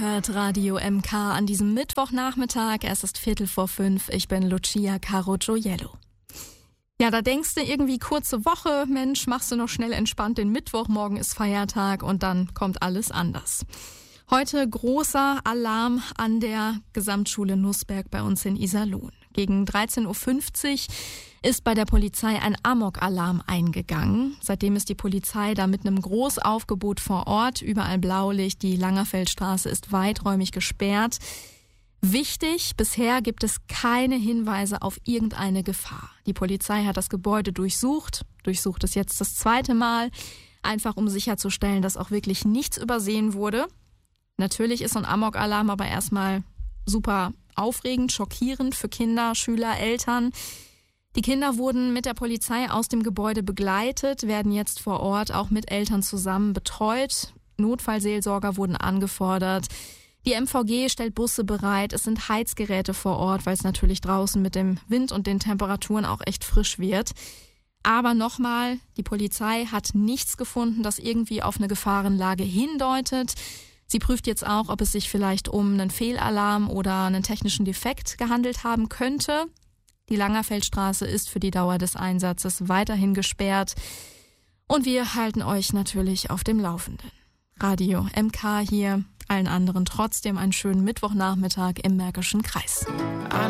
hört Radio MK an diesem Mittwochnachmittag. Es ist 4:45. Ich bin Lucia Carogioiello. Ja, da denkst du irgendwie kurze Woche, Mensch, machst du noch schnell entspannt den Mittwoch, morgen ist Feiertag und dann kommt alles anders. Heute großer Alarm an der Gesamtschule Nußberg bei uns in Iserlohn. Gegen 13:50 Uhr ist bei der Polizei ein Amok-Alarm eingegangen. Seitdem ist die Polizei da mit einem Großaufgebot vor Ort. Überall Blaulicht, die Langerfeldstraße ist weiträumig gesperrt. Wichtig, bisher gibt es keine Hinweise auf irgendeine Gefahr. Die Polizei hat das Gebäude durchsucht es jetzt das zweite Mal, einfach um sicherzustellen, dass auch wirklich nichts übersehen wurde. Natürlich ist so ein Amok-Alarm aber erstmal super aufregend, schockierend für Kinder, Schüler, Eltern. Die Kinder wurden mit der Polizei aus dem Gebäude begleitet, werden jetzt vor Ort auch mit Eltern zusammen betreut. Notfallseelsorger wurden angefordert. Die MVG stellt Busse bereit. Es sind Heizgeräte vor Ort, weil es natürlich draußen mit dem Wind und den Temperaturen auch echt frisch wird. Aber nochmal, die Polizei hat nichts gefunden, das irgendwie auf eine Gefahrenlage hindeutet. Sie prüft jetzt auch, ob es sich vielleicht um einen Fehlalarm oder einen technischen Defekt gehandelt haben könnte. Die Langerfeldstraße ist für die Dauer des Einsatzes weiterhin gesperrt. Und wir halten euch natürlich auf dem Laufenden. Radio MK hier, allen anderen trotzdem einen schönen Mittwochnachmittag im Märkischen Kreis.